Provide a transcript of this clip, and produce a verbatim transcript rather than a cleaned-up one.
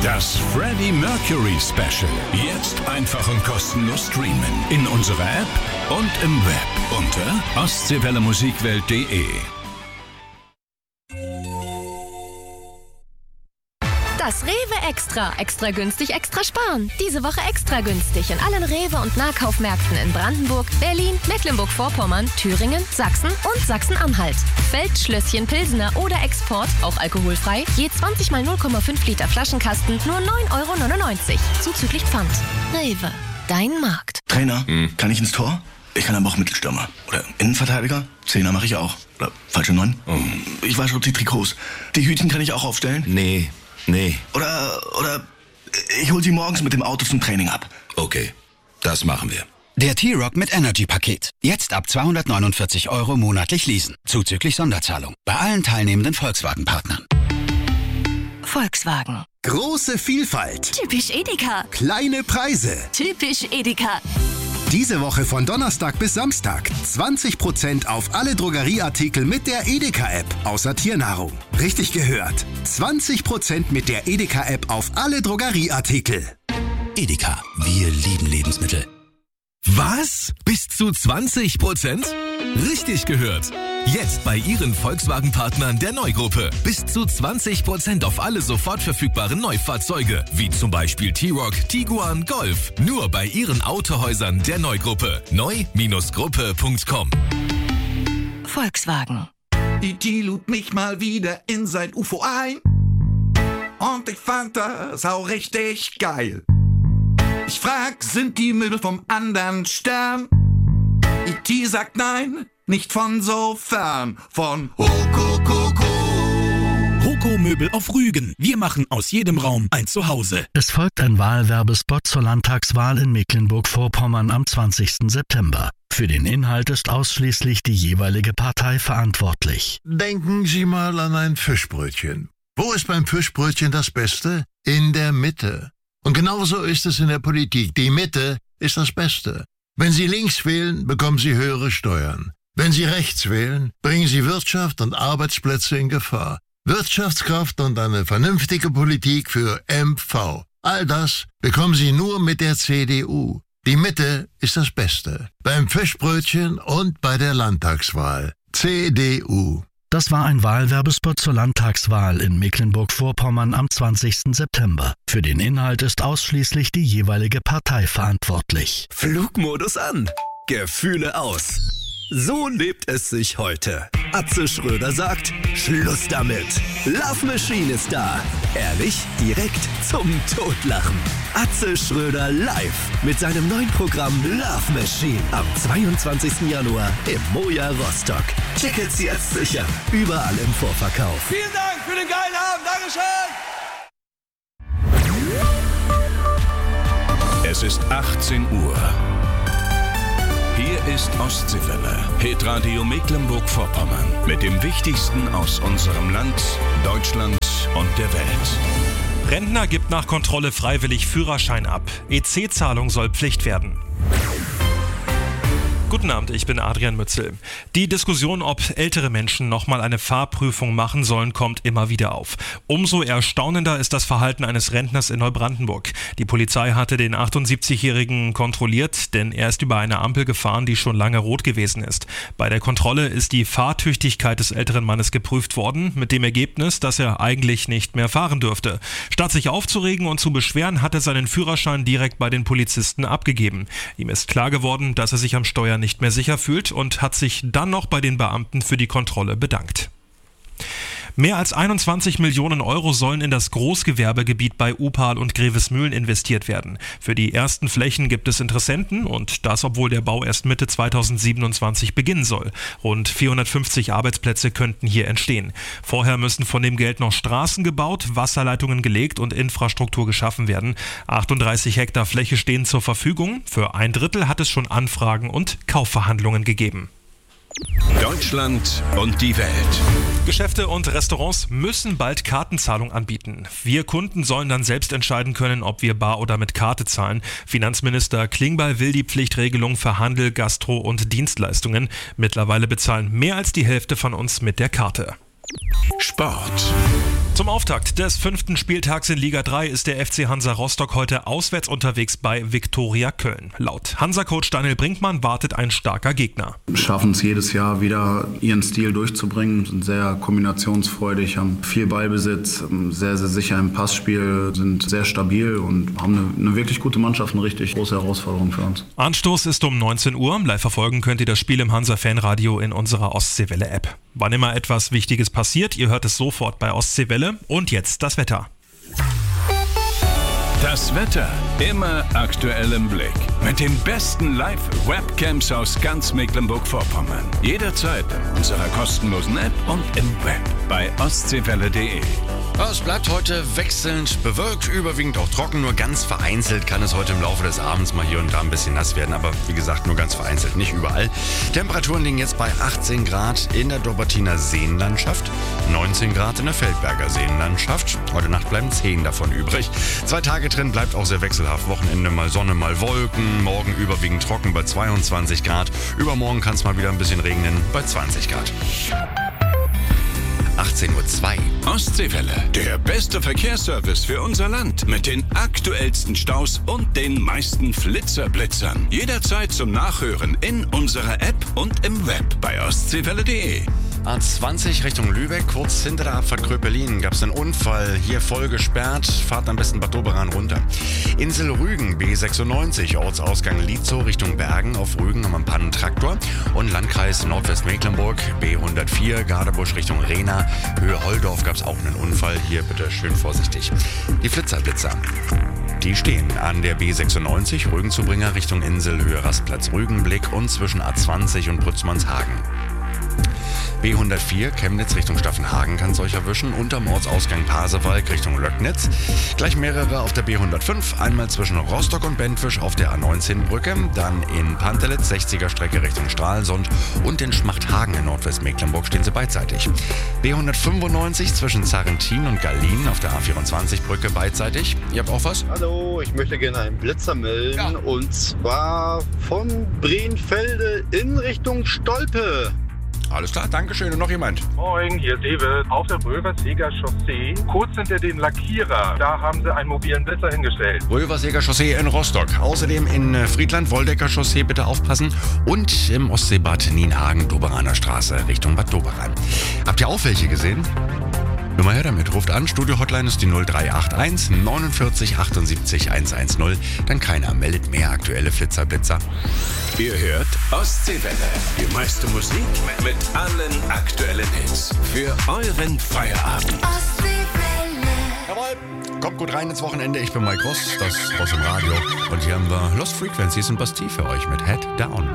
Das Freddie Mercury Special. Jetzt einfach und kostenlos streamen. In unserer App und im Web unter ostseewelle musikwelt punkt de. Das Rewe Extra. Extra günstig, extra sparen. Diese Woche extra günstig in allen Rewe- und Nahkaufmärkten in Brandenburg, Berlin, Mecklenburg-Vorpommern, Thüringen, Sachsen und Sachsen-Anhalt. Feldschlösschen Pilsener oder Export, auch alkoholfrei, je zwanzig mal null Komma fünf Liter Flaschenkasten, nur neun Euro neunundneunzig. Zuzüglich Pfand. Rewe, dein Markt. Trainer, hm. kann ich ins Tor? Ich kann aber auch Mittelstürmer. Oder Innenverteidiger? Zehner mache ich auch. Oder falsche Neun? Oh. Ich wasche die Trikots. Die Hütchen kann ich auch aufstellen? Nee. Nee. Oder, oder ich hol sie morgens mit dem Auto zum Training ab. Okay, das machen wir. Der T-Rock mit Energy-Paket. Jetzt ab zweihundertneunundvierzig Euro monatlich leasen. Zuzüglich Sonderzahlung. Bei allen teilnehmenden Volkswagen-Partnern. Volkswagen. Große Vielfalt. Typisch Edeka. Kleine Preise. Typisch Edeka. Diese Woche von Donnerstag bis Samstag zwanzig Prozent auf alle Drogerieartikel mit der Edeka-App, außer Tiernahrung. Richtig gehört. zwanzig Prozent mit der Edeka-App auf alle Drogerieartikel. Edeka, wir lieben Lebensmittel. Was? Bis zu zwanzig Prozent? Richtig gehört. Jetzt bei Ihren Volkswagen-Partnern der Neugruppe. Bis zu zwanzig Prozent auf alle sofort verfügbaren Neufahrzeuge. Wie zum Beispiel T-Roc, Tiguan, Golf. Nur bei Ihren Autohäusern der Neugruppe. neu Bindestrich gruppe punkt com. Volkswagen. E T lud mich mal wieder in sein U F O ein. Und ich fand das auch richtig geil. Ich frag, sind die Möbel vom anderen Stern? E T sagt nein, nicht von so fern. Von Hokokoko. Hoko-Möbel auf Rügen. Wir machen aus jedem Raum ein Zuhause. Es folgt ein Wahlwerbespot zur Landtagswahl in Mecklenburg-Vorpommern am zwanzigsten September. Für den Inhalt ist ausschließlich die jeweilige Partei verantwortlich. Denken Sie mal an ein Fischbrötchen. Wo ist beim Fischbrötchen das Beste? In der Mitte. Und genauso ist es in der Politik. Die Mitte ist das Beste. Wenn Sie links wählen, bekommen Sie höhere Steuern. Wenn Sie rechts wählen, bringen Sie Wirtschaft und Arbeitsplätze in Gefahr. Wirtschaftskraft und eine vernünftige Politik für M V. All das bekommen Sie nur mit der C D U. Die Mitte ist das Beste. Beim Fischbrötchen und bei der Landtagswahl. C D U. Das war ein Wahlwerbespot zur Landtagswahl in Mecklenburg-Vorpommern am zwanzigsten September. Für den Inhalt ist ausschließlich die jeweilige Partei verantwortlich. Flugmodus an. Gefühle aus. So lebt es sich heute. Atze Schröder sagt, Schluss damit. Love Machine ist da. Ehrlich, direkt zum Totlachen. Atze Schröder live mit seinem neuen Programm Love Machine am zweiundzwanzigsten Januar im Moja Rostock. Tickets jetzt sichern. Überall im Vorverkauf. Vielen Dank für den geilen Abend. Dankeschön. Es ist achtzehn Uhr. Hier ist Ostseewelle, Hitradio Mecklenburg-Vorpommern mit dem Wichtigsten aus unserem Land, Deutschland und der Welt. Rentner gibt nach Kontrolle freiwillig Führerschein ab. E C-Zahlung soll Pflicht werden. Guten Abend, ich bin Adrian Mützel. Die Diskussion, ob ältere Menschen nochmal eine Fahrprüfung machen sollen, kommt immer wieder auf. Umso erstaunender ist das Verhalten eines Rentners in Neubrandenburg. Die Polizei hatte den achtundsiebzigjährigen kontrolliert, denn er ist über eine Ampel gefahren, die schon lange rot gewesen ist. Bei der Kontrolle ist die Fahrtüchtigkeit des älteren Mannes geprüft worden, mit dem Ergebnis, dass er eigentlich nicht mehr fahren dürfte. Statt sich aufzuregen und zu beschweren, hat er seinen Führerschein direkt bei den Polizisten abgegeben. Ihm ist klar geworden, dass er sich am Steuer nicht mehr sicher fühlt und hat sich dann noch bei den Beamten für die Kontrolle bedankt. Mehr als einundzwanzig Millionen Euro sollen in das Großgewerbegebiet bei Upal und Grevesmühlen investiert werden. Für die ersten Flächen gibt es Interessenten und das, obwohl der Bau erst Mitte zweitausendsiebenundzwanzig beginnen soll. Rund vierhundertfünfzig Arbeitsplätze könnten hier entstehen. Vorher müssen von dem Geld noch Straßen gebaut, Wasserleitungen gelegt und Infrastruktur geschaffen werden. achtunddreißig Hektar Fläche stehen zur Verfügung. Für ein Drittel hat es schon Anfragen und Kaufverhandlungen gegeben. Deutschland und die Welt. Geschäfte und Restaurants müssen bald Kartenzahlung anbieten. Wir Kunden sollen dann selbst entscheiden können, ob wir bar oder mit Karte zahlen. Finanzminister Klingbeil will die Pflichtregelung für Handel, Gastro und Dienstleistungen. Mittlerweile bezahlen mehr als die Hälfte von uns mit der Karte. Sport. Zum Auftakt des fünften Spieltags in Liga drei ist der F C Hansa Rostock heute auswärts unterwegs bei Viktoria Köln. Laut Hansa-Coach Daniel Brinkmann wartet ein starker Gegner. Schaffen es jedes Jahr wieder, ihren Stil durchzubringen, sind sehr kombinationsfreudig, haben viel Ballbesitz, sehr, sehr sicher im Passspiel, sind sehr stabil und haben eine, eine wirklich gute Mannschaft, eine richtig große Herausforderung für uns. Anstoß ist um neunzehn Uhr. Live verfolgen könnt ihr das Spiel im Hansa-Fanradio in unserer Ostseewelle-App. Wann immer etwas Wichtiges passiert, ihr hört es sofort bei Ostseewelle. Und jetzt das Wetter. Das Wetter immer aktuell im Blick. Mit den besten Live-Webcams aus ganz Mecklenburg-Vorpommern. Jederzeit in unserer kostenlosen App und im Web bei ostseewelle punkt de. Es bleibt heute wechselnd bewölkt, überwiegend auch trocken. Nur ganz vereinzelt kann es heute im Laufe des Abends mal hier und da ein bisschen nass werden. Aber wie gesagt, nur ganz vereinzelt, nicht überall. Temperaturen liegen jetzt bei achtzehn Grad in der Dobbertiner Seenlandschaft, neunzehn Grad in der Feldberger Seenlandschaft. Heute Nacht bleiben zehn davon übrig. Zwei Tage drin bleibt auch sehr wechselhaft. Wochenende mal Sonne, mal Wolken. Morgen überwiegend trocken bei zweiundzwanzig Grad. Übermorgen kann es mal wieder ein bisschen regnen bei zwanzig Grad. achtzehn Uhr zwei. Ostseewelle, der beste Verkehrsservice für unser Land. Mit den aktuellsten Staus und den meisten Flitzerblitzern. Jederzeit zum Nachhören in unserer App und im Web bei ostseewelle punkt de. A zwanzig Richtung Lübeck, kurz hinter der Abfahrt Kröpelin gab es einen Unfall, hier voll gesperrt, fahrt am besten Bad Doberan runter. Insel Rügen, B sechsundneunzig, Ortsausgang Lietzow Richtung Bergen, auf Rügen haben wir einen Pannentraktor. Und Landkreis Nordwestmecklenburg, B hundertvier, Gardebusch Richtung Rehna, Höhe Holdorf gab es auch einen Unfall, hier bitte schön vorsichtig. Die Flitzerblitzer. Die stehen an der B sechsundneunzig, Rügenzubringer Richtung Insel, Höhe Rastplatz Rügenblick und zwischen A zwanzig und Brützmannshagen. B hundertvier, Chemnitz Richtung Staffenhagen kann es euch erwischen, unterm Ortsausgang Pasewalk Richtung Löcknitz. Gleich mehrere auf der B hundertfünf, einmal zwischen Rostock und Bentwisch auf der A neunzehn Brücke, dann in Pantelitz, sechziger Strecke Richtung Stralsund und in Schmachthagen in Nordwestmecklenburg stehen sie beidseitig. B hundertfünfundneunzig zwischen Zarrentin und Gallien auf der A vierundzwanzig Brücke beidseitig. Ihr habt auch was? Hallo, ich möchte gerne einen Blitzer melden, ja. Und zwar von Breenfelde in Richtung Stolpe. Alles klar, Dankeschön. Und noch jemand? Moin, hier ist David. Auf der Röverseger Chaussee, kurz hinter dem Lackierer, da haben sie einen mobilen Blitzer hingestellt. Röverseger Chaussee in Rostock. Außerdem in Friedland, Woldecker Chaussee, bitte aufpassen. Und im Ostseebad Nienhagen, Doberaner Straße, Richtung Bad Doberan. Habt ihr auch welche gesehen? Nur mal her damit. Ruft an. Studio-Hotline ist die null drei acht eins neunundvierzig achtundsiebzig hundertzehn. Dann keiner meldet mehr aktuelle Flitzerblitzer. Ihr hört Ostseewelle. Die meiste Musik mit allen aktuellen Hits. Für euren Feierabend. Ostseewelle. Jawohl. Kommt gut rein ins Wochenende. Ich bin Mike Ross, das Ross im Radio. Und hier haben wir Lost Frequencies und Bastille für euch mit Head Down.